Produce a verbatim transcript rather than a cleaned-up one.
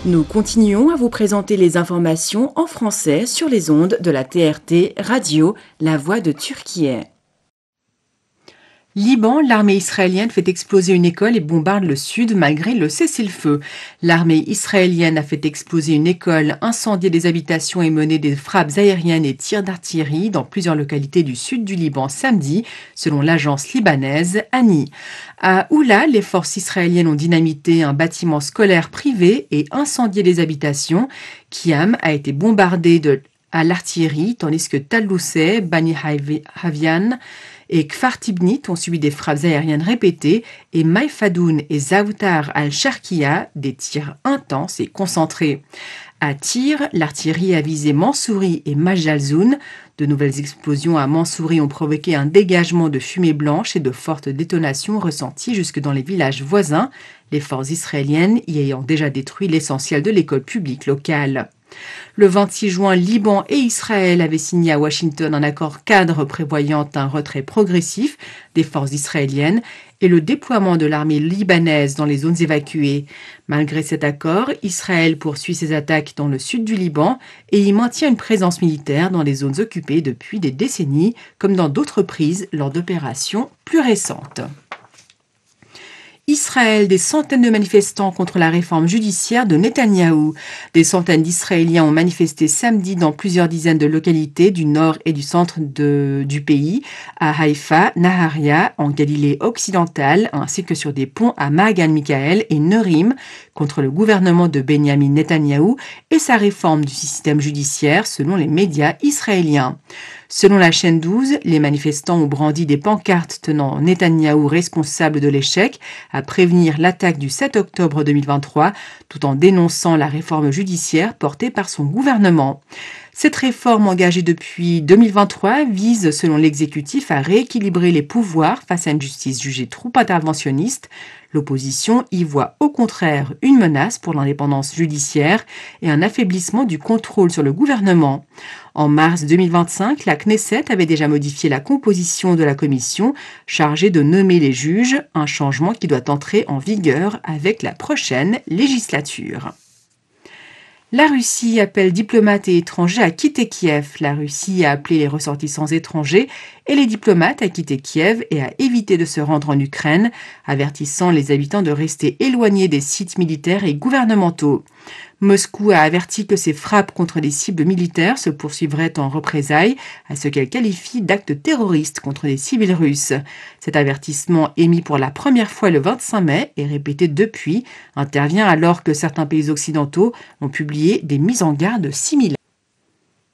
Nous continuons à vous présenter les informations en français sur les ondes de la T R T Radio, la voix de Turquie. Liban, l'armée israélienne fait exploser une école et bombarde le sud malgré le cessez-le-feu. L'armée israélienne a fait exploser une école, incendié des habitations et mené des frappes aériennes et tirs d'artillerie dans plusieurs localités du sud du Liban samedi, selon l'agence libanaise ANI. À Oula, les forces israéliennes ont dynamité un bâtiment scolaire privé et incendié des habitations. Kiam a été bombardé de, à l'artillerie, tandis que Talousseh, Bani Havian et Kfar Tibnit ont subi des frappes aériennes répétées et Maïfadoun et Zaoutar al-Sharkiya des tirs intenses et concentrés. À Tyr, l'artillerie a visé Mansouri et Majalzoun. De nouvelles explosions à Mansouri ont provoqué un dégagement de fumée blanche et de fortes détonations ressenties jusque dans les villages voisins, les forces israéliennes y ayant déjà détruit l'essentiel de l'école publique locale. Le vingt-six juin, Liban et Israël avaient signé à Washington un accord cadre prévoyant un retrait progressif des forces israéliennes et le déploiement de l'armée libanaise dans les zones évacuées. Malgré cet accord, Israël poursuit ses attaques dans le sud du Liban et y maintient une présence militaire dans les zones occupées depuis des décennies, comme dans d'autres reprises lors d'opérations plus récentes. Israël, des centaines de manifestants contre la réforme judiciaire de Netanyahou. Des centaines d'Israéliens ont manifesté samedi dans plusieurs dizaines de localités du nord et du centre de, du pays, à Haïfa, Naharia, en Galilée occidentale, ainsi que sur des ponts à Magan Mikaël et Nerim, contre le gouvernement de Benyamin Netanyahou et sa réforme du système judiciaire, selon les médias israéliens. Selon la chaîne douze, les manifestants ont brandi des pancartes tenant Netanyahou responsable de l'échec à prévenir l'attaque du sept octobre deux mille vingt-trois, tout en dénonçant la réforme judiciaire portée par son gouvernement. Cette réforme engagée depuis deux mille vingt-trois vise, selon l'exécutif, à rééquilibrer les pouvoirs face à une justice jugée trop interventionniste. L'opposition y voit au contraire une menace pour l'indépendance judiciaire et un affaiblissement du contrôle sur le gouvernement. En mars deux mille vingt-cinq, la Knesset avait déjà modifié la composition de la commission chargée de nommer les juges, un changement qui doit entrer en vigueur avec la prochaine législature. La Russie appelle diplomates et étrangers à quitter Kiev. La Russie a appelé les ressortissants étrangers et les diplomates à quitter Kiev et à éviter de se rendre en Ukraine, avertissant les habitants de rester éloignés des sites militaires et gouvernementaux. Moscou a averti que ces frappes contre des cibles militaires se poursuivraient en représailles à ce qu'elle qualifie d'actes terroristes contre des civils russes. Cet avertissement, émis pour la première fois le vingt-cinq mai et répété depuis, intervient alors que certains pays occidentaux ont publié des mises en garde similaires.